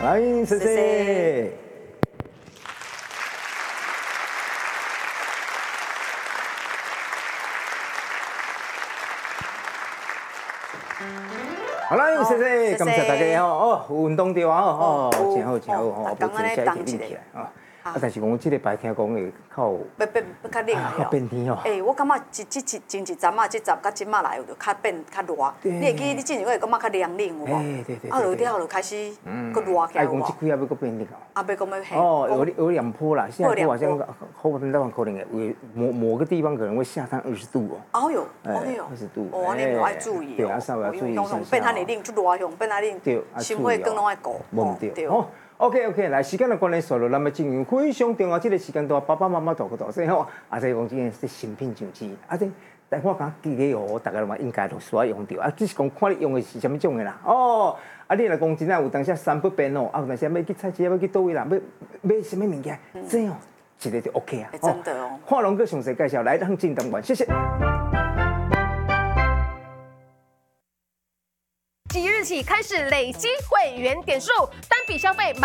来，谢谢。好啦，谢谢，感谢大家哦，有运动到啊，真好真好哦，不坐下一起起来啊。啊，但是讲这个白听讲会较要较冷啊， 变天哦。 我感觉前一站啊，这站甲今仔来有就较变较热。你会记你之前会感觉较凉冷有无？ 对。 啊，落了就开始搁热起来有无？ 讲这几啊要搁变冷哦。 啊，要讲要下。 有两坡啦，现在好像后半段可能会某个地方可能会下探20度哦。 哦哟 ，20度。 哦，你要爱注意哦。 对啊，稍微要注意一下。 变太冷，出热用变太冷，心血管拢爱顾。 对。哦。OK， 来时间的关系，所以咱们进入非常重要这个时间，都爸爸妈妈大个大细吼，啊，这讲真是新品上市，啊这，但我讲记个哦，大家嘛应该都需要用到，啊，只是讲看你用的是什么种的啦，哦，啊，你若讲真正有当时三不变哦，啊，有当时要去菜市要去倒位啦，要买什么物件，这样一个就 OK 啊， 真的哦。 看龙哥详细介绍，来让进单元，谢谢。 即日起开始累积会员点数，单笔消费